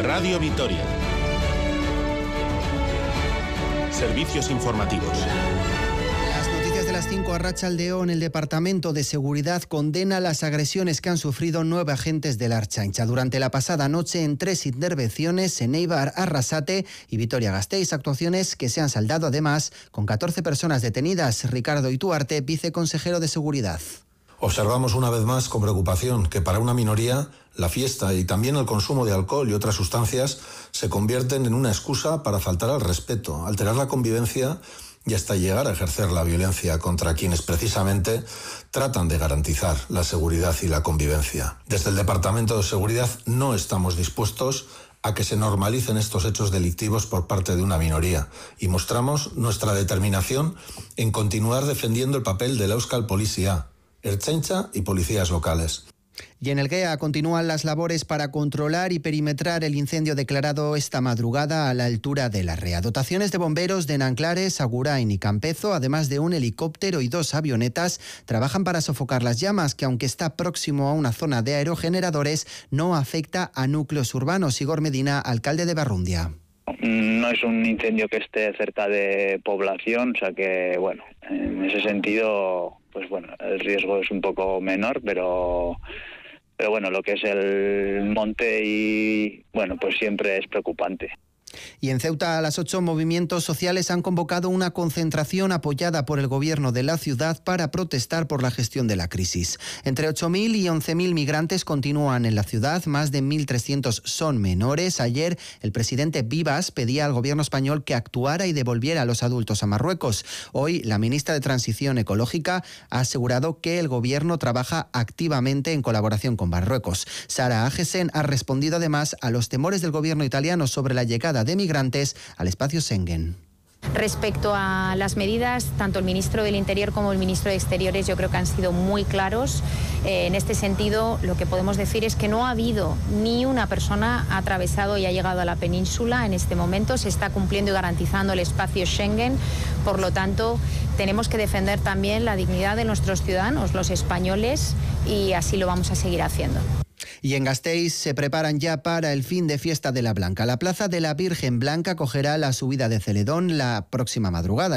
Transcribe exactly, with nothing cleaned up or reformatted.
Radio Vitoria. Servicios informativos. Las noticias de las cinco. Arratsaldeon. El Departamento de Seguridad condena las agresiones que han sufrido nueve agentes de la Ertzaintza durante la pasada noche en tres intervenciones en Eibar, Arrasate y Vitoria-Gasteiz, actuaciones que se han saldado además con catorce personas detenidas. Ricardo Ituarte, viceconsejero de Seguridad. Observamos una vez más con preocupación que para una minoría la fiesta y también el consumo de alcohol y otras sustancias se convierten en una excusa para faltar al respeto, alterar la convivencia y hasta llegar a ejercer la violencia contra quienes precisamente tratan de garantizar la seguridad y la convivencia. Desde el Departamento de Seguridad no estamos dispuestos a que se normalicen estos hechos delictivos por parte de una minoría y mostramos nuestra determinación en continuar defendiendo el papel de la Euskal Polizia, Ertzaintza y policías locales. Y en el GEA continúan las labores para controlar y perimetrar el incendio declarado esta madrugada a la altura de la Rea. Dotaciones de bomberos de Nanclares, Agurain y Campezo, además de un helicóptero y dos avionetas, trabajan para sofocar las llamas, que aunque está próximo a una zona de aerogeneradores, no afecta a núcleos urbanos. Igor Medina, alcalde de Barrundia. No es un incendio que esté cerca de población, o sea que, bueno, en ese sentido, pues bueno, el riesgo es un poco menor, pero, pero bueno, lo que es el monte y, bueno, pues siempre es preocupante. Y en Ceuta, a las ocho, movimientos sociales han convocado una concentración apoyada por el gobierno de la ciudad para protestar por la gestión de la crisis. Entre ocho mil y once mil migrantes continúan en la ciudad, más de mil trescientos son menores. Ayer, el presidente Vivas pedía al gobierno español que actuara y devolviera a los adultos a Marruecos. Hoy, la ministra de Transición Ecológica ha asegurado que el gobierno trabaja activamente en colaboración con Marruecos. Sara Agesen ha respondido además a los temores del gobierno italiano sobre la llegada de migrantes al espacio Schengen. Respecto a las medidas, tanto el ministro del Interior como el ministro de Exteriores yo creo que han sido muy claros. Eh, en este sentido, lo que podemos decir es que no ha habido ni una persona ha atravesado y ha llegado a la península en este momento. Se está cumpliendo y garantizando el espacio Schengen. Por lo tanto, tenemos que defender también la dignidad de nuestros ciudadanos, los españoles, y así lo vamos a seguir haciendo. Y en Gasteiz se preparan ya para el fin de fiesta de la Blanca. La Plaza de la Virgen Blanca acogerá la subida de Celedón la próxima madrugada.